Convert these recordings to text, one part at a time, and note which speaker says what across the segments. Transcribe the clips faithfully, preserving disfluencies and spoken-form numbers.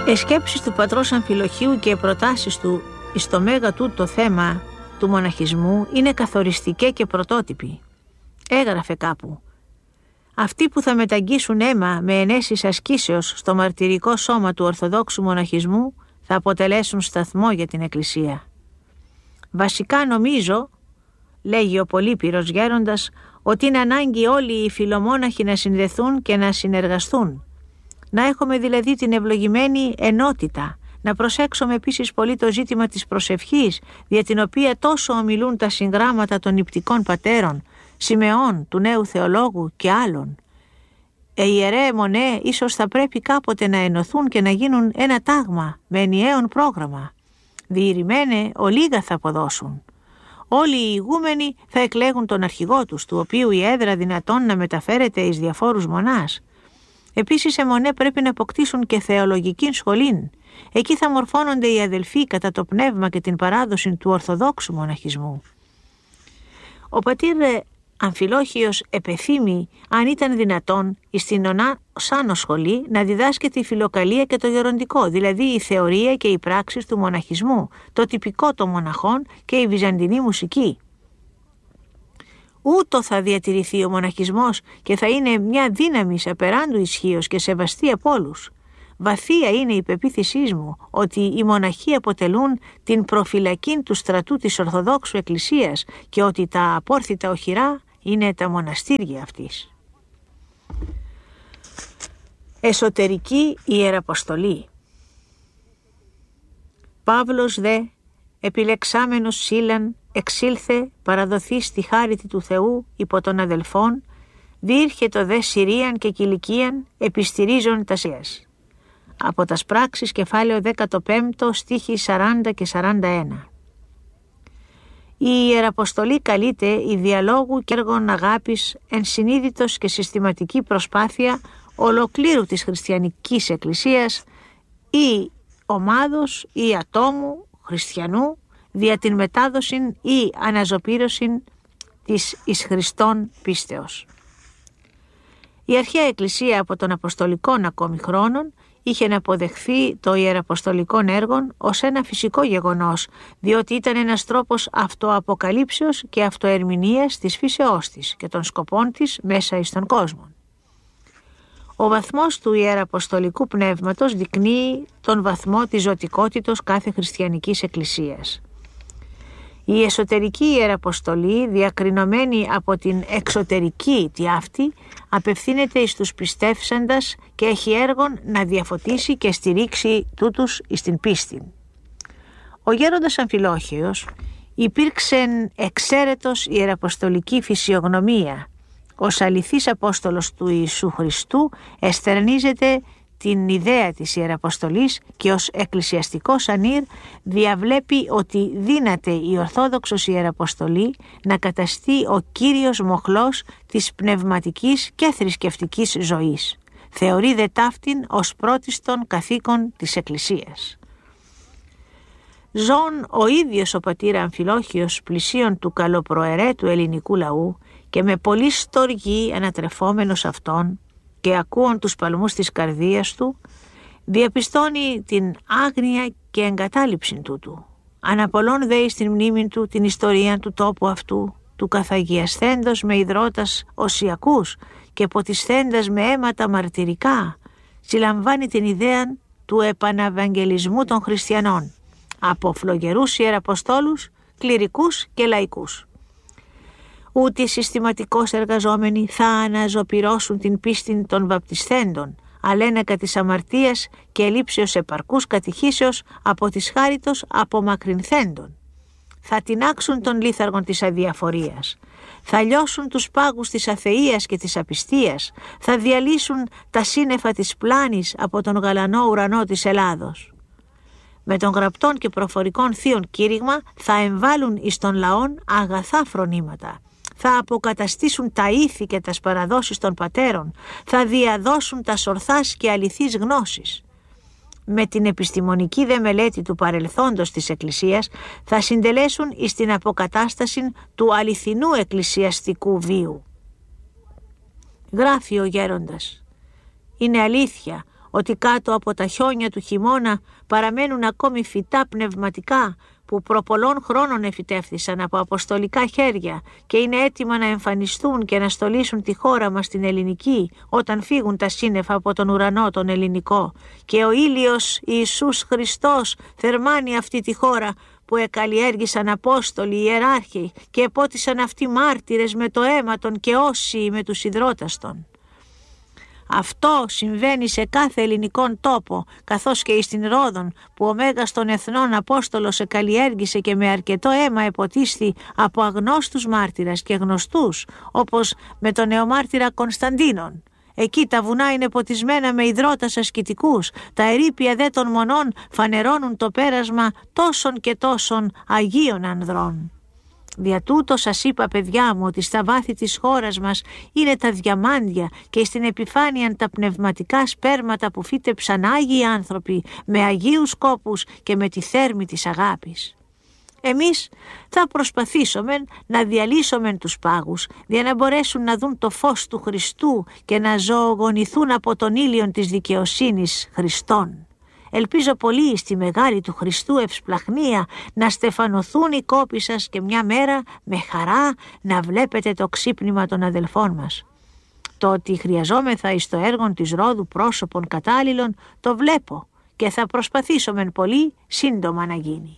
Speaker 1: Οι σκέψεις του πατρός Αμφιλοχίου και οι προτάσεις του εις το μέγα τούτο θέμα του μοναχισμού είναι καθοριστικέ και πρωτότυποι. Έγραφε κάπου: «Αυτοί που θα μεταγγίσουν αίμα με ενέσεις ασκήσεως στο μαρτυρικό σώμα του Ορθοδόξου μοναχισμού θα αποτελέσουν σταθμό για την Εκκλησία. Βασικά νομίζω», λέγει ο Πολύπυρος γέροντας, «ότι είναι ανάγκη όλοι οι φιλομόναχοι να συνδεθούν και να συνεργαστούν. Να έχουμε δηλαδή την ευλογημένη ενότητα. Να προσέξουμε επίσης πολύ το ζήτημα της προσευχής, δια την οποία τόσο ομιλούν τα συγγράμματα των νηπτικών πατέρων, Σιμεών, του νέου θεολόγου και άλλων. Ε, ιερέ μονέ, ίσως θα πρέπει κάποτε να ενωθούν και να γίνουν ένα τάγμα με ενιαίον πρόγραμμα. Διηρημένε, ολίγα θα αποδώσουν. Όλοι οι ηγούμενοι θα εκλέγουν τον αρχηγό τους, του οποίου η έδρα δυνατόν να μεταφέρεται εις διαφόρους μονάς. Επίσης, οι μονέ πρέπει να αποκτήσουν και θεολογική σχολήν. Εκεί θα μορφώνονται οι αδελφοί κατά το πνεύμα και την παράδοση του Ορθοδόξου μοναχισμού». Ο πατήρ Αμφιλόχιος επεθύμει, αν ήταν δυνατόν, στην ονά Σάνο σχολή να διδάσκεται η φιλοκαλία και το γεροντικό, δηλαδή η θεωρία και οι πράξεις του μοναχισμού, το τυπικό των μοναχών και η βυζαντινή μουσική. Ούτω θα διατηρηθεί ο μοναχισμός και θα είναι μια δύναμη απεράντου ισχύος και σεβαστή από όλους. Βαθία είναι η πεποίθησή μου ότι οι μοναχοί αποτελούν την προφυλακή του στρατού της Ορθοδόξου Εκκλησίας και ότι τα απόρθητα οχυρά είναι τα μοναστήρια αυτής. Εσωτερική Ιεραποστολή. Παύλος δε, επιλεξάμενος Σίλαν, εξήλθε παραδοθεί στη χάριτη του Θεού υπό των αδελφών, διήρχε το δε Συρίαν και Κιλικίαν επιστηρίζον τασίας. Από τας πράξεις κεφάλαιο δεκαπέντε στίχοι σαράντα και σαράντα ένα. Η Ιεραποστολή καλείται η διαλόγου και έργων αγάπης ενσυνείδητος και συστηματική προσπάθεια ολοκλήρου της χριστιανικής εκκλησίας ή ομάδος ή ατόμου χριστιανού δια την μετάδοση ή αναζωπήρωση της εις Χριστόν πίστεως. Η αρχαία εκκλησία από των αποστολικών ακόμη χρόνων είχε να αποδεχθεί το ιεραποστολικών έργων ως ένα φυσικό γεγονός, διότι ήταν ένας τρόπος αυτοαποκαλύψεως και αυτοερμηνείας της φύσεώς της και των σκοπών της μέσα εις τον κόσμο. Ο βαθμός του ιεραποστολικού πνεύματος δεικνύει τον βαθμό της ζωτικότητος κάθε χριστιανικής εκκλησίας. Η εσωτερική ιεραποστολή, διακρινωμένη από την εξωτερική τη αυτή, απευθύνεται εις τους πιστεύσαντας και έχει έργον να διαφωτίσει και στηρίξει τούτους εις την πίστη. Ο γέροντας Αμφιλόχιος υπήρξε εξαίρετος ιεραποστολική φυσιογνωμία. Ως αληθής Απόστολος του Ιησού Χριστού εστερνίζεται την ιδέα της Ιεραποστολής και ως εκκλησιαστικός ανήρ διαβλέπει ότι δύναται η Ορθόδοξος Ιεραποστολή να καταστεί ο κύριος μοχλός της πνευματικής και θρησκευτικής ζωής. Θεωρεί δε ταύτην ως πρώτιστον καθήκον της Εκκλησίας. Ζων ο ίδιος ο πατήρ Αμφιλόχιος πλησίον του καλοπροαιρέτου ελληνικού λαού και με πολλή στοργή ανατρεφόμενος αυτόν και ακούων τους παλμούς της καρδίας του, διαπιστώνει την άγνοια και εγκατάλειψη τούτου. Αναπολών δε στην μνήμη του την ιστορία του τόπου αυτού, του καθαγιασθέντος με υδρότας οσιακούς και ποτισθέντας με αίματα μαρτυρικά, συλλαμβάνει την ιδέα του επαναβαγγελισμού των χριστιανών, από φλογερούς ιεραποστόλους, κληρικούς και λαϊκούς. Ούτε συστηματικώς εργαζόμενοι θα αναζωπυρώσουν την πίστη των βαπτισθέντων, αλένακα της αμαρτίας και λήψεως επαρκούς κατηχήσεως από τις χάριτος απομακρυνθέντων. Θα τινάξουν τον λίθαργον της αδιαφορίας, θα λιώσουν τους πάγους της αθείας και της απιστίας, θα διαλύσουν τα σύννεφα της πλάνης από τον γαλανό ουρανό της Ελλάδος. Με των γραπτών και προφορικών θείων κήρυγμα θα εμβάλουν εις των λαών αγαθά φρονήματα, θα αποκαταστήσουν τα ήθη και τα παραδόσεις των πατέρων, θα διαδώσουν τα ορθάς και αληθείς γνώσεις. Με την επιστημονική δε μελέτη του παρελθόντος της Εκκλησίας θα συντελέσουν εις την αποκατάσταση του αληθινού εκκλησιαστικού βίου. Γράφει ο γέροντας: «Είναι αλήθεια ότι κάτω από τα χιόνια του χειμώνα παραμένουν ακόμη φυτά πνευματικά που προπολών χρόνων εφυτεύθησαν από αποστολικά χέρια και είναι έτοιμα να εμφανιστούν και να στολίσουν τη χώρα μας την ελληνική όταν φύγουν τα σύννεφα από τον ουρανό τον ελληνικό και ο ήλιος Ιησούς Χριστός θερμάνει αυτή τη χώρα που εκαλλιέργησαν Απόστολοι, Ιεράρχοι και επότισαν αυτοί μάρτυρες με το αίμα των και όσοι με τους ιδρώτας των. Αυτό συμβαίνει σε κάθε ελληνικόν τόπο, καθώς και στην Ρόδον, που ο Μέγας των Εθνών Απόστολος εκαλλιέργησε και με αρκετό αίμα εποτίσθη από αγνώστους μάρτυρας και γνωστούς, όπως με τον νεομάρτυρα Κωνσταντίνον. Εκεί τα βουνά είναι ποτισμένα με ιδρώτας ασκητικούς, τα ερείπια δε των μονών φανερώνουν το πέρασμα τόσων και τόσων Αγίων Ανδρών. Δια τούτο σας είπα, παιδιά μου, ότι στα βάθη της χώρας μας είναι τα διαμάντια και στην επιφάνεια τα πνευματικά σπέρματα που φύτεψαν Άγιοι άνθρωποι με αγίους σκόπους και με τη θέρμη της αγάπης. Εμείς θα προσπαθήσουμε να διαλύσουμε τους πάγους για να μπορέσουν να δουν το φως του Χριστού και να ζωογονηθούν από τον ήλιον της δικαιοσύνης Χριστών. Ελπίζω πολύ στη μεγάλη του Χριστού ευσπλαχνία να στεφανωθούν οι κόποι σας και μια μέρα με χαρά να βλέπετε το ξύπνημα των αδελφών μας. Το ότι χρειαζόμεθα εις το έργο της Ρόδου πρόσωπων κατάλληλων το βλέπω και θα προσπαθήσουμε πολύ σύντομα να γίνει.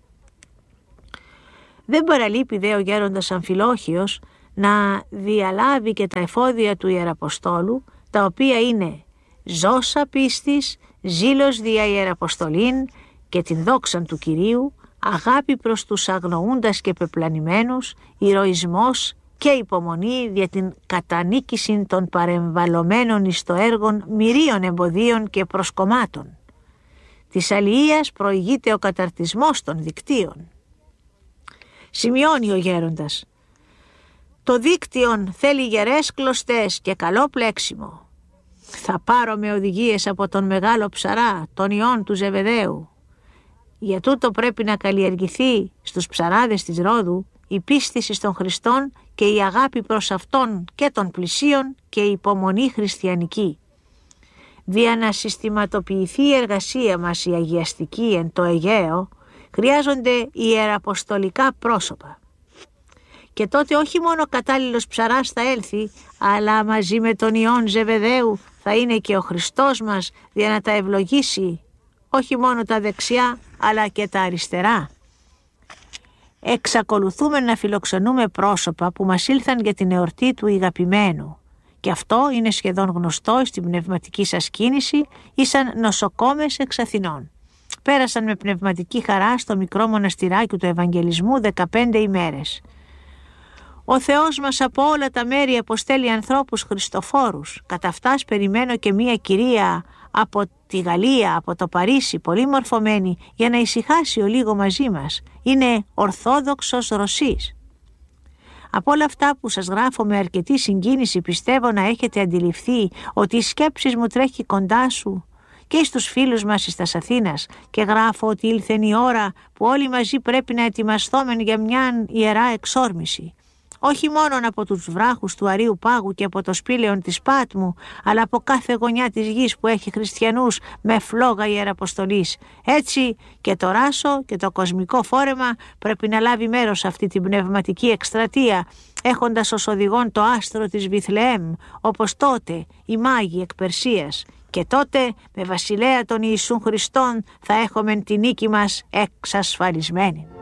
Speaker 1: Δεν παραλείπει δε ο γέροντας Αμφιλόχιος να διαλάβει και τα εφόδια του Ιεραποστόλου, τα οποία είναι ζώσα πίστης, ζήλος δια Ιεραποστολήν και την δόξαν του Κυρίου, αγάπη προς τους αγνοούντας και πεπλανημένους, ηρωισμός και υπομονή δια την κατανίκηση των παρεμβαλωμένων εις το έργον μυρίων εμποδίων και προσκομμάτων. Της αλληλείας προηγείται ο καταρτισμός των δικτύων. Σημειώνει ο γέροντας: το δίκτυον θέλει γερές κλωστές και καλό πλέξιμο. Θα πάρω με οδηγίες από τον μεγάλο ψαρά, τον Ιών του Ζεβεδαίου. Για τούτο πρέπει να καλλιεργηθεί στους ψαράδες της Ρόδου η πίστηση στον Χριστόν και η αγάπη προς Αυτόν και των πλησίων και η υπομονή χριστιανική. Δια να συστηματοποιηθεί η εργασία μας η αγιαστική εν το Αιγαίο, χρειάζονται ιεραποστολικά πρόσωπα. Και τότε όχι μόνο κατάλληλος ψαράς θα έλθει, αλλά μαζί με τον Ιών Ζεβεδαίου θα είναι και ο Χριστός μας για να τα ευλογήσει, όχι μόνο τα δεξιά αλλά και τα αριστερά. Εξακολουθούμε να φιλοξενούμε πρόσωπα που μας ήλθαν για την εορτή του Ηγαπημένου. Και αυτό είναι σχεδόν γνωστό στην πνευματική σας κίνηση ή σαν νοσοκόμες εξ Αθηνών. Πέρασαν με πνευματική χαρά στο μικρό μοναστηράκι του Ευαγγελισμού δεκαπέντε ημέρες. Ο Θεός μας από όλα τα μέρη αποστέλει ανθρώπους χριστοφόρους. Κατά αυτάς περιμένω και μία κυρία από τη Γαλλία, από το Παρίσι, πολύ μορφωμένη, για να ησυχάσει ο λίγο μαζί μας. Είναι Ορθόδοξος Ρωσής. Από όλα αυτά που σας γράφω με αρκετή συγκίνηση, πιστεύω να έχετε αντιληφθεί ότι η σκέψη μου τρέχει κοντά σου και στους φίλους μας εις Αθήνας και γράφω ότι ήλθεν η ώρα που όλοι μαζί πρέπει να ετοιμαστόμεν για μια ιερά εξόρμηση. Όχι μόνον από τους βράχους του Αρείου Πάγου και από το σπήλαιον της Πάτμου, αλλά από κάθε γωνιά της γης που έχει χριστιανούς με φλόγα ιεραποστολής. Έτσι και το Ράσο και το κοσμικό φόρεμα πρέπει να λάβει μέρος σε αυτή την πνευματική εκστρατεία, έχοντας ως οδηγόν το άστρο της Βιθλεέμ, όπως τότε οι μάγοι εκ Περσίας. Και τότε με βασιλέα των Ιησούν Χριστών θα έχουμε τη νίκη μας εξασφαλισμένη.